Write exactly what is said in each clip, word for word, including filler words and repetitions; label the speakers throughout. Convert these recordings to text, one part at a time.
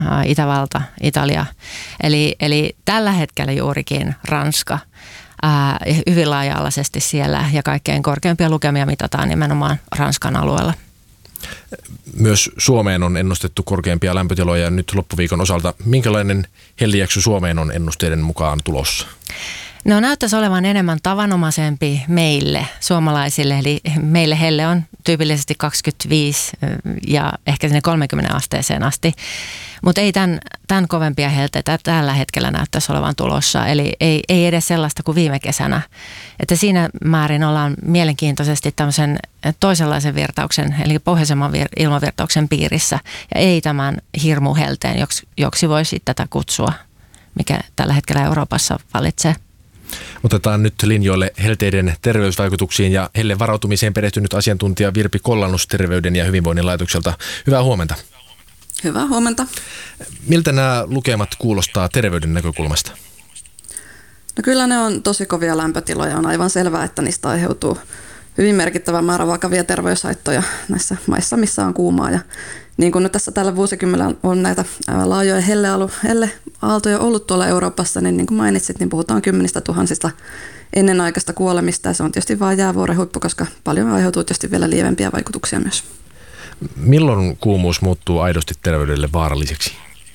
Speaker 1: Itävalta, Italia. Eli, eli tällä hetkellä juurikin Ranska ää, hyvin laaja-alaisesti siellä ja kaikkein korkeimpia lukemia mitataan nimenomaan Ranskan alueella.
Speaker 2: Myös Suomeen on ennustettu korkeampia lämpötiloja nyt loppuviikon osalta. Minkälainen hellijakso Suomeen on ennusteiden mukaan tulossa?
Speaker 1: No näyttäisi olevan enemmän tavanomaisempi meille suomalaisille, eli meille helle on tyypillisesti kaksikymmentäviisi ja ehkä sinne kolmekymmentä asteeseen asti, mutta ei tämän, tämän kovempia helteitä tällä hetkellä näyttäisi olevan tulossa, eli ei, ei edes sellaista kuin viime kesänä. Että siinä määrin ollaan mielenkiintoisesti tämmöisen toisenlaisen virtauksen, eli pohjoisemman vir, ilmavirtauksen piirissä, ja ei tämän hirmuhelteen, joksi, joksi voisi tätä kutsua, mikä tällä hetkellä Euroopassa valitsee.
Speaker 2: Otetaan nyt linjoille helteiden terveysvaikutuksiin ja helle varautumiseen perehtynyt asiantuntija Virpi Kollannus Terveyden ja hyvinvoinnin laitokselta. Hyvää huomenta.
Speaker 3: Hyvää huomenta.
Speaker 2: Miltä nämä lukemat kuulostaa terveyden näkökulmasta?
Speaker 3: No kyllä ne on tosi kovia lämpötiloja. On aivan selvää, että niistä aiheutuu hyvin merkittävä määrä vakavia terveyshaittoja näissä maissa, missä on kuumaa. Ja niin kuin nyt tässä tällä vuosikymmenellä on näitä laajoja helleaaltoja ollut tuolla Euroopassa, niin niin kuin mainitsit, niin puhutaan kymmenistä tuhansista ennenaikaista kuolemista. Ja se on tietysti vain jäävuoren huippu, koska paljon aiheutuu tietysti vielä lievempiä vaikutuksia myös.
Speaker 2: Milloin kuumuus muuttuu aidosti terveydelle vaaralliseksi?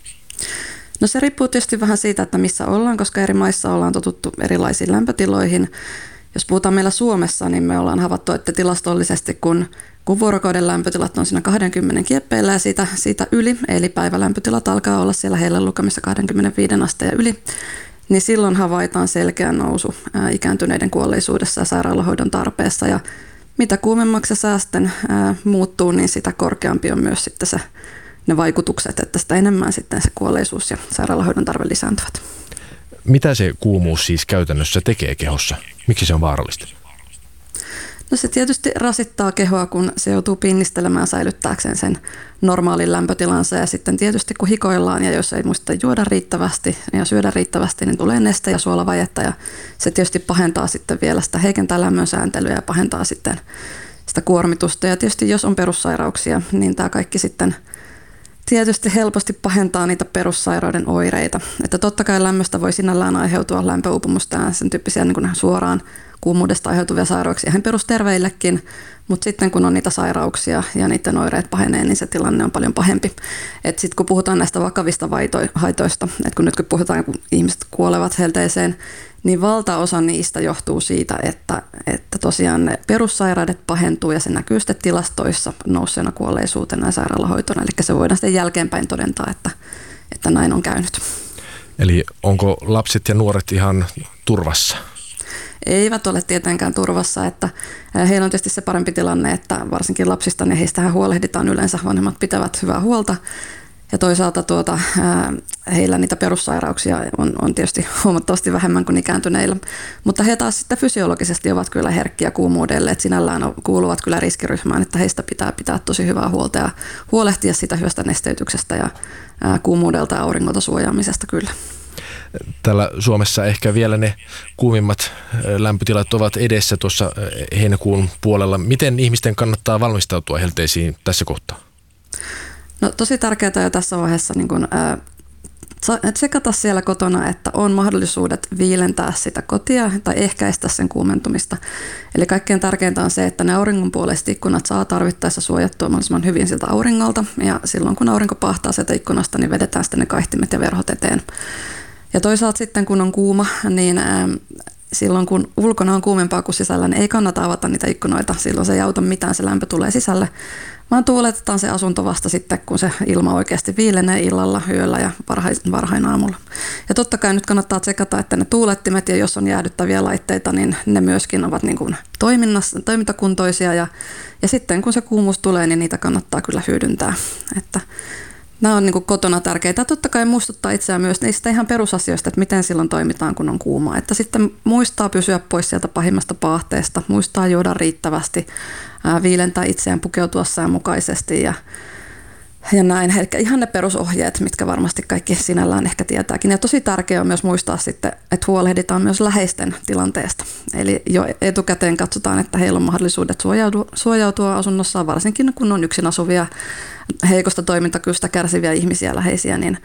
Speaker 3: No se riippuu tietysti vähän siitä, että missä ollaan, koska eri maissa ollaan totuttu erilaisiin lämpötiloihin. Jos puhutaan meillä Suomessa, niin me ollaan havaittu, että tilastollisesti kun, kun vuorokauden lämpötilat on siinä kaksikymmentä kieppeillä ja siitä, siitä yli, eli päivälämpötilat alkaa olla siellä heillä lukemissa kaksikymmentäviisi asteen yli, niin silloin havaitaan selkeä nousu ää, ikääntyneiden kuolleisuudessa ja sairaalahoidon tarpeessa. Ja mitä kuumemmaksi se sää sitten ää, muuttuu, niin sitä korkeampi on myös sitten se, ne vaikutukset, että sitä enemmän sitten se kuolleisuus ja sairaalahoidon tarve lisääntyvät.
Speaker 2: Mitä se kuumuus siis käytännössä tekee kehossa? Miksi se on vaarallista?
Speaker 3: No se tietysti rasittaa kehoa, kun se joutuu pinnistelemään säilyttääkseen sen normaalin lämpötilansa. Ja sitten tietysti kun hikoillaan ja jos ei muista juoda riittävästi ja syödä riittävästi, niin tulee neste- ja suolavajetta. Ja se tietysti pahentaa sitten vielä sitä, heikentää lämmön sääntelyä ja pahentaa sitten sitä kuormitusta. Ja tietysti jos on perussairauksia, niin tämä kaikki sitten tietysti helposti pahentaa niitä perussairauden oireita. Että totta kai lämmöstä voi sinällään aiheutua lämpöuupumusta ja sen tyyppisiä niin kuin suoraan kuumuudesta aiheutuvia sairauksia ihan perusterveillekin, mutta sitten kun on niitä sairauksia ja niiden oireet pahenee, niin se tilanne on paljon pahempi. Että sitten kun puhutaan näistä vakavista haitoista, että kun nyt kun puhutaan, kun ihmiset kuolevat helteeseen, niin valtaosa niistä johtuu siitä, että, että tosiaan ne perussairaudet pahentuu ja se näkyy sitten tilastoissa nousseena kuolleisuutena ja sairaalahoitona. Eli se voidaan sitten jälkeenpäin todentaa, että, että näin on käynyt.
Speaker 2: Eli onko lapset ja nuoret ihan turvassa?
Speaker 3: Eivät ole tietenkään turvassa, että heillä on tietysti se parempi tilanne, että varsinkin lapsista, niin heistähän huolehditaan yleensä, vanhemmat pitävät hyvää huolta. Ja toisaalta tuota, heillä niitä perussairauksia on, on tietysti huomattavasti vähemmän kuin ikääntyneillä, mutta he taas sitten fysiologisesti ovat kyllä herkkiä kuumuudelle, että sinällään kuuluvat kyllä riskiryhmään, että heistä pitää pitää tosi hyvää huolta ja huolehtia sitä hyvästä nesteytyksestä ja kuumuudelta ja auringolta suojaamisesta kyllä.
Speaker 2: Täällä Suomessa ehkä vielä ne kuumimmat lämpötilat ovat edessä tuossa heinäkuun puolella. Miten ihmisten kannattaa valmistautua helteisiin tässä kohtaa?
Speaker 3: No tosi tärkeää jo tässä vaiheessa niin kun, ää, tsekata siellä kotona, että on mahdollisuudet viilentää sitä kotia tai ehkäistä sen kuumentumista. Eli kaikkein tärkeintä on se, että ne auringonpuoleiset ikkunat saa tarvittaessa suojattua mahdollisimman hyvin siltä auringolta. Ja silloin kun aurinko pahtaa sieltä ikkunasta, niin vedetään sitten ne kaihtimet ja verhot eteen. Ja toisaalta sitten kun on kuuma, niin ää, silloin kun ulkona on kuumempaa kuin sisällä, niin ei kannata avata niitä ikkunoita. Silloin se ei auta mitään, se lämpö tulee sisälle. Vaan tuuletetaan se asunto vasta sitten, kun se ilma oikeasti viilenee illalla, yöllä ja varhain, varhain aamulla. Ja totta kai nyt kannattaa tsekata, että ne tuulettimet ja jos on jäähdyttäviä laitteita, niin ne myöskin ovat niin kuin toiminnassa, toimintakuntoisia. Ja, ja sitten kun se kuumuus tulee, niin niitä kannattaa kyllä hyödyntää. Että nämä on niin kuin kotona tärkeitä. Totta kai muistuttaa itseään myös niistä ihan perusasioista, että miten silloin toimitaan, kun on kuumaa. Että sitten muistaa pysyä pois sieltä pahimmasta paahteesta, muistaa juoda riittävästi, ää, viilentää itseään, pukeutua sään mukaisesti ja Ja näin, eli ihan ne perusohjeet, mitkä varmasti kaikki sinällään ehkä tietääkin. Ja tosi tärkeää on myös muistaa sitten, että huolehditaan myös läheisten tilanteesta. Eli jo etukäteen katsotaan, että heillä on mahdollisuudet suojautua, suojautua asunnossaan, varsinkin kun on yksin asuvia, heikosta toimintakyvystä kärsiviä ihmisiä läheisiä, niin